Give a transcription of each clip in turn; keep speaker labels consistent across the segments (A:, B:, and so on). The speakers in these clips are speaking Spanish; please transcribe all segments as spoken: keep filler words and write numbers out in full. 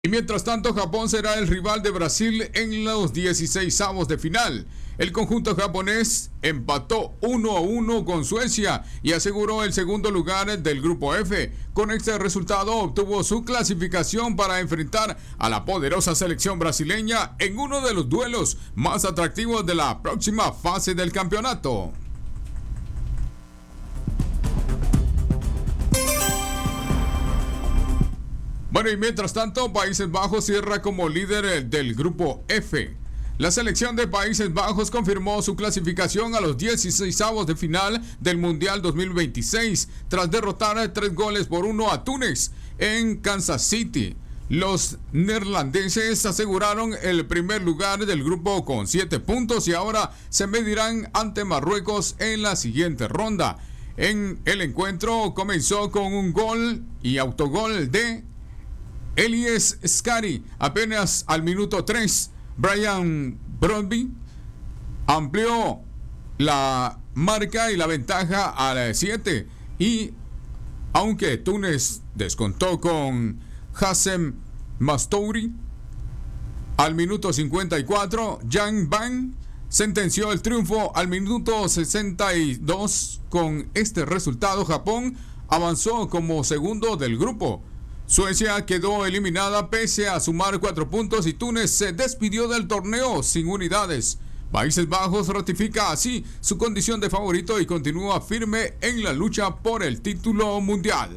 A: Y mientras tanto, Japón será el rival de Brasil en los dieciseisavos de final. El conjunto japonés empató uno a uno con Suecia y aseguró el segundo lugar del grupo F. Con este resultado obtuvo su clasificación para enfrentar a la poderosa selección brasileña en uno de los duelos más atractivos de la próxima fase del campeonato. Bueno, y mientras tanto, Países Bajos cierra como líder del grupo F. La selección de Países Bajos confirmó su clasificación a los dieciseisavos de final del Mundial dos mil veintiséis tras derrotar tres goles por uno a Túnez en Kansas City. Los neerlandeses aseguraron el primer lugar del grupo con siete puntos y ahora se medirán ante Marruecos en la siguiente ronda. En el encuentro comenzó con un gol y autogol de Elias Scary apenas al minuto tres. Brian Brøndby amplió la marca y la ventaja a la siete. Y aunque Túnez descontó con Hassem Mastouri al minuto cincuenta y cuatro, Jan Van sentenció el triunfo al minuto sesenta y dos. Con este resultado, Japón avanzó como segundo del grupo. Suecia quedó eliminada pese a sumar cuatro puntos y Túnez se despidió del torneo sin unidades. Países Bajos ratifica así su condición de favorito y continúa firme en la lucha por el título mundial.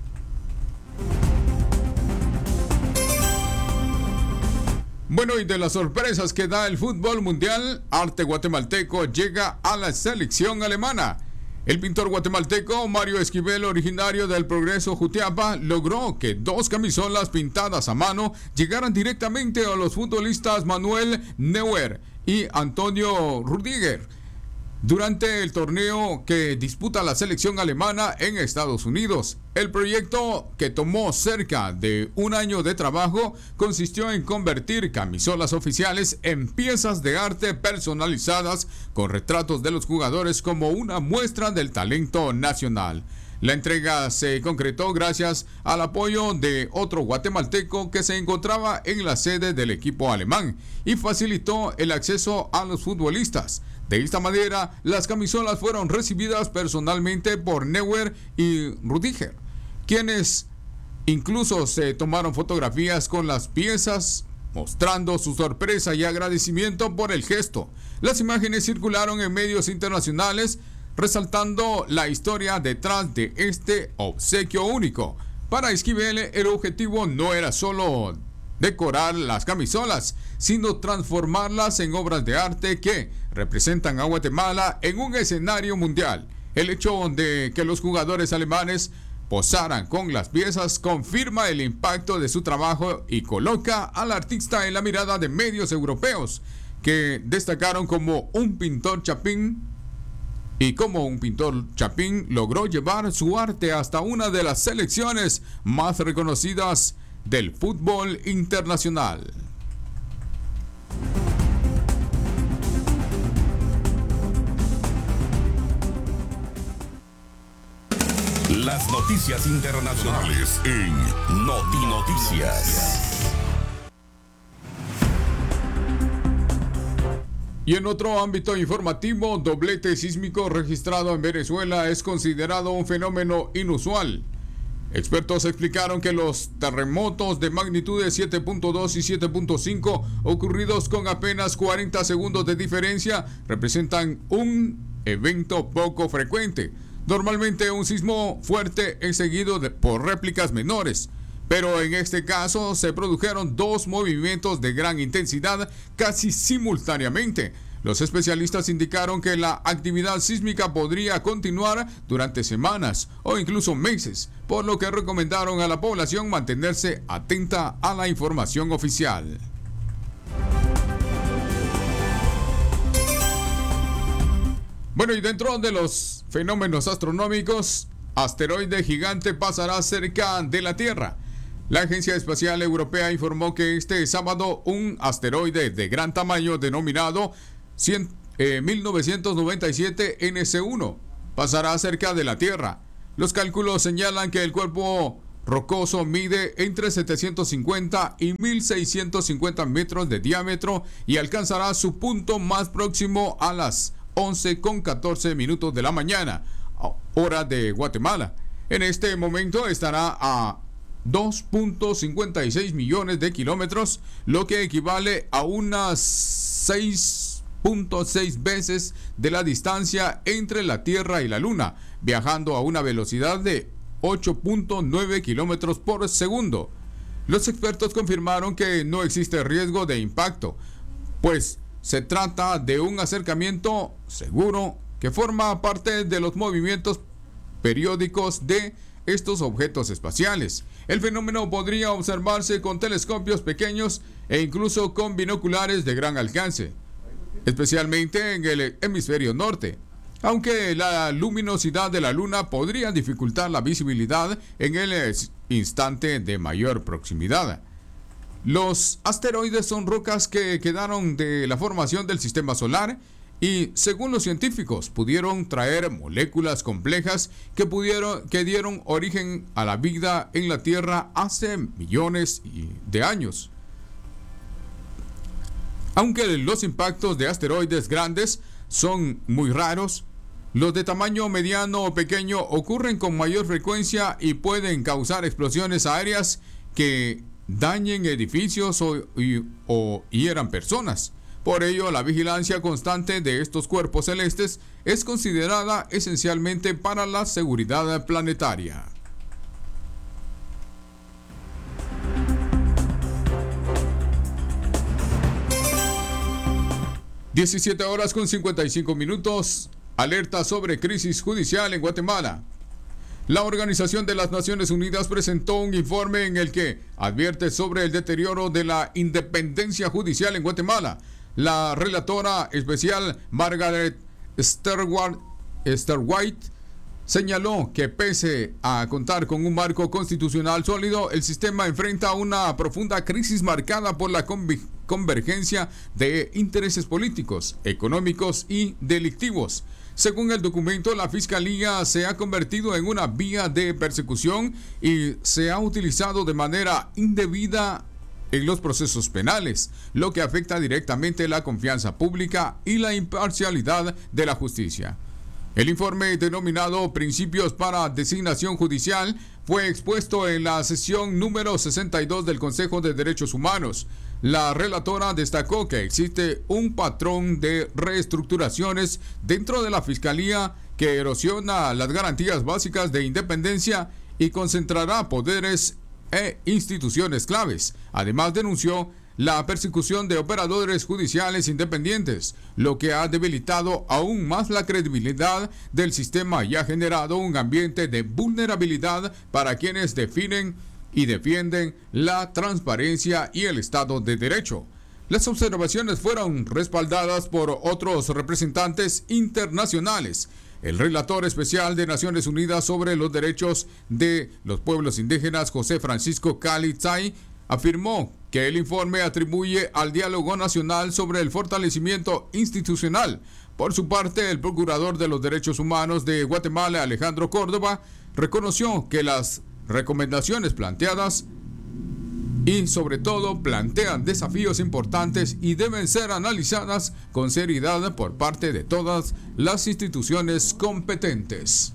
A: Bueno, y de las sorpresas que da el fútbol mundial, arte guatemalteco llega a la selección alemana. El pintor guatemalteco Mario Esquivel, originario del Progreso Jutiapa, logró que dos camisolas pintadas a mano llegaran directamente a los futbolistas Manuel Neuer y Antonio Rüdiger durante el torneo que disputa la selección alemana en Estados Unidos. El proyecto, que tomó cerca de un año de trabajo, consistió en convertir camisolas oficiales en piezas de arte personalizadas con retratos de los jugadores como una muestra del talento nacional. La entrega se concretó gracias al apoyo de otro guatemalteco que se encontraba en la sede del equipo alemán y facilitó el acceso a los futbolistas. De esta manera, las camisolas fueron recibidas personalmente por Neuer y Rüdiger, quienes incluso se tomaron fotografías con las piezas, mostrando su sorpresa y agradecimiento por el gesto. Las imágenes circularon en medios internacionales, resaltando la historia detrás de este obsequio único. Para Esquivel, el objetivo no era solo decorar las camisolas, sino transformarlas en obras de arte que representan a Guatemala en un escenario mundial. El hecho de que los jugadores alemanes posaran con las piezas confirma el impacto de su trabajo y coloca al artista en la mirada de medios europeos, que destacaron como un pintor chapín y como un pintor chapín logró llevar su arte hasta una de las selecciones más reconocidas del fútbol internacional.
B: Las noticias internacionales en Noti Noticias.
A: Y en otro ámbito informativo, doblete sísmico registrado en Venezuela es considerado un fenómeno inusual. Expertos explicaron que los terremotos de magnitudes siete punto dos y siete punto cinco ocurridos con apenas cuarenta segundos de diferencia representan un evento poco frecuente. Normalmente un sismo fuerte es seguido de, por réplicas menores, pero en este caso se produjeron dos movimientos de gran intensidad casi simultáneamente. Los especialistas indicaron que la actividad sísmica podría continuar durante semanas o incluso meses, por lo que recomendaron a la población mantenerse atenta a la información oficial. Bueno, y dentro de los fenómenos astronómicos, asteroide gigante pasará cerca de la Tierra. La Agencia Espacial Europea informó que este sábado un asteroide de gran tamaño denominado mil novecientos noventa y siete N C uno pasará cerca de la Tierra. Los cálculos señalan que el cuerpo rocoso mide entre setecientos cincuenta y mil seiscientos cincuenta metros de diámetro y alcanzará su punto más próximo a las once con catorce minutos de la mañana, hora de Guatemala. En este momento estará a dos punto cincuenta y seis millones de kilómetros, lo que equivale a unas seis punto seis veces de la distancia entre la Tierra y la Luna, viajando a una velocidad de ocho punto nueve kilómetros por segundo. Los expertos confirmaron que no existe riesgo de impacto, pues se trata de un acercamiento seguro que forma parte de los movimientos periódicos de estos objetos espaciales. El fenómeno podría observarse con telescopios pequeños e incluso con binoculares de gran alcance, especialmente en el hemisferio norte, aunque la luminosidad de la Luna podría dificultar la visibilidad en el instante de mayor proximidad. Los asteroides son rocas que quedaron de la formación del sistema solar y, según los científicos, pudieron traer moléculas complejas que, pudieron, que dieron origen a la vida en la Tierra hace millones de años. Aunque los impactos de asteroides grandes son muy raros, los de tamaño mediano o pequeño ocurren con mayor frecuencia y pueden causar explosiones aéreas que dañen edificios o, y, o hieran personas. Por ello, la vigilancia constante de estos cuerpos celestes es considerada esencialmente para la seguridad planetaria. diecisiete horas con cincuenta y cinco minutos. Alerta sobre crisis judicial en Guatemala. La Organización de las Naciones Unidas presentó un informe en el que advierte sobre el deterioro de la independencia judicial en Guatemala. La relatora especial Margaret Sterwhite señaló que pese a contar con un marco constitucional sólido, el sistema enfrenta una profunda crisis marcada por la convergencia de intereses políticos, económicos y delictivos. Según el documento, la Fiscalía se ha convertido en una vía de persecución y se ha utilizado de manera indebida en los procesos penales, lo que afecta directamente la confianza pública y la imparcialidad de la justicia. El informe denominado Principios para Designación Judicial fue expuesto en la sesión número sesenta y dos del Consejo de Derechos Humanos. La relatora destacó que existe un patrón de reestructuraciones dentro de la Fiscalía que erosiona las garantías básicas de independencia y concentrará poderes e instituciones claves. Además, denunció la persecución de operadores judiciales independientes, lo que ha debilitado aún más la credibilidad del sistema y ha generado un ambiente de vulnerabilidad para quienes definen y defienden la transparencia y el Estado de Derecho. Las observaciones fueron respaldadas por otros representantes internacionales. El relator especial de Naciones Unidas sobre los derechos de los pueblos indígenas, José Francisco Cali Tzay, afirmó que el informe atribuye al diálogo nacional sobre el fortalecimiento institucional. Por su parte, el procurador de los derechos humanos de Guatemala, Alejandro Córdoba, reconoció que las recomendaciones planteadas y sobre todo plantean desafíos importantes y deben ser analizadas con seriedad por parte de todas las instituciones competentes.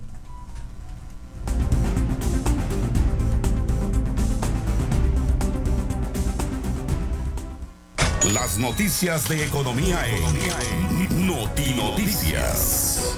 B: Las noticias de economía en Notinoticias.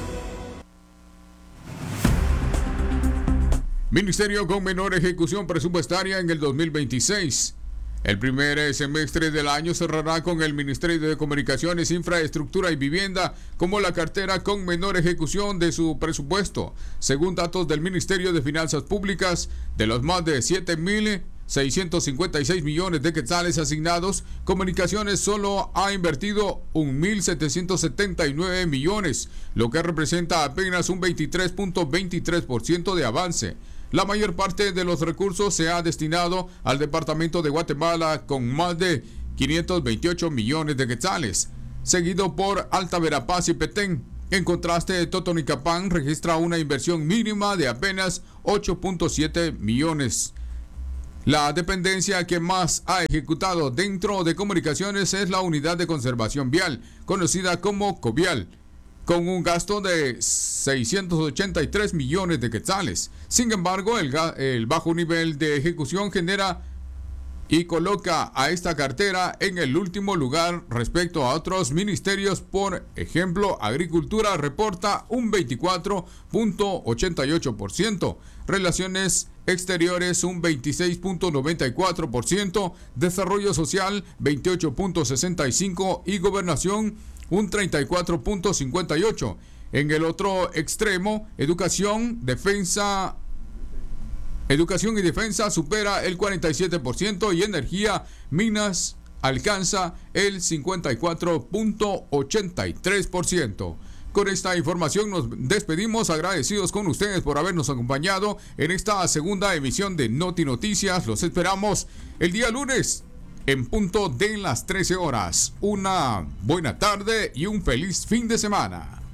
A: Ministerio con menor ejecución presupuestaria en el dos mil veintiséis. El primer semestre del año cerrará con el Ministerio de Comunicaciones, Infraestructura y Vivienda como la cartera con menor ejecución de su presupuesto. Según datos del Ministerio de Finanzas Públicas, de los más de siete mil seiscientos cincuenta y seis millones de quetzales asignados, Comunicaciones solo ha invertido un mil setecientos setenta y nueve millones, lo que representa apenas un veintitrés punto veintitrés por ciento de avance. La mayor parte de los recursos se ha destinado al departamento de Guatemala con más de quinientos veintiocho millones de quetzales, seguido por Alta Verapaz y Petén En contraste, Totonicapán registra una inversión mínima de apenas ocho punto siete millones. La dependencia que más ha ejecutado dentro de comunicaciones es la Unidad de Conservación Vial, conocida como COVIAL, con un gasto de seiscientos ochenta y tres millones de quetzales. Sin embargo, el, el bajo nivel de ejecución genera y coloca a esta cartera en el último lugar respecto a otros ministerios. Por ejemplo, Agricultura reporta un veinticuatro punto ochenta y ocho por ciento, Relaciones Exteriores un veintiséis punto noventa y cuatro por ciento, Desarrollo Social veintiocho punto sesenta y cinco por ciento y Gobernación un treinta y cuatro punto cincuenta y ocho por ciento. En el otro extremo, Educación, Defensa Educación y Defensa supera el cuarenta y siete por ciento y Energía, Minas alcanza el cincuenta y cuatro punto ochenta y tres por ciento. Con esta información nos despedimos, agradecidos con ustedes por habernos acompañado en esta segunda emisión de Noti Noticias. Los esperamos el día lunes en punto de las trece horas. Una buena tarde y un feliz fin de semana.